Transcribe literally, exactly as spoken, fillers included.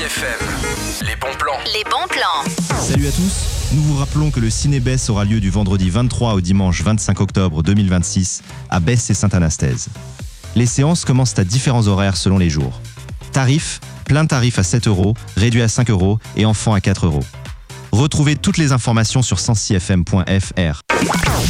F M, les bons plans. Les bons plans. Salut à tous. Nous vous rappelons que le Ciné-Bess aura lieu du vendredi vingt-trois au dimanche vingt-cinq octobre deux mille vingt-six à Bess et Sainte-Anastaise. Les séances commencent à différents horaires selon les jours. Tarifs, plein tarif à sept euros, réduit à cinq euros et enfant à quatre euros. Retrouvez toutes les informations sur cent six f m point f r.